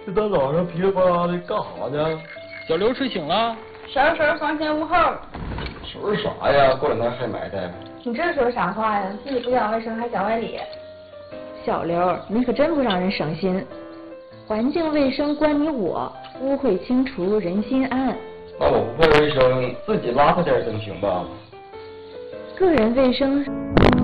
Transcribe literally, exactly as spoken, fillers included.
这大早上噼里啪啦的干啥呢？ 小刘睡醒了。 婶婶，房前屋后。 收拾啥呀？过两天还埋汰。 你这说啥话呀？自己不讲卫生还讲外理。 小刘，你可真不让人省心。环境卫生关你我，污秽清除人心安。 那我不破卫生，自己邋遢点总行吧？ 个人卫生。